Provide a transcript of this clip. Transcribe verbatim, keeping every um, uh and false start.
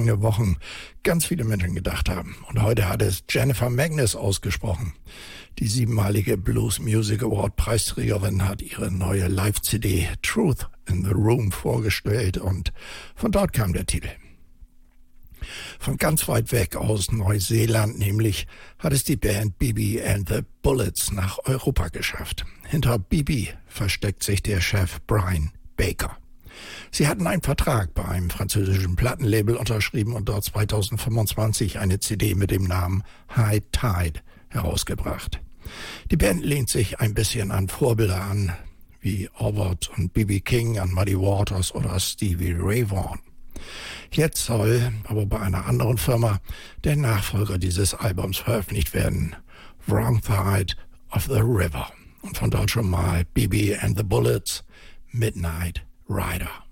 vergangene Wochen ganz viele Menschen gedacht haben. Und heute hat es Jennifer Magnus ausgesprochen. Die siebenmalige Blues Music Award Preisträgerin hat ihre neue Live-C D Truth in the Room vorgestellt und von dort kam der Titel. Von ganz weit weg aus Neuseeland nämlich hat es die Band B B and the Bullets nach Europa geschafft. Hinter B B versteckt sich der Chef Brian Baker. Sie hatten einen Vertrag bei einem französischen Plattenlabel unterschrieben und dort zweitausendfünfundzwanzig eine C D mit dem Namen High Tide herausgebracht. Die Band lehnt sich ein bisschen an Vorbilder an, wie Albert und B B King, an Muddy Waters oder Stevie Ray Vaughan. Jetzt soll aber bei einer anderen Firma der Nachfolger dieses Albums veröffentlicht werden, Wrong Side of the River. Und von dort schon mal B B and the Bullets, Midnight Rider.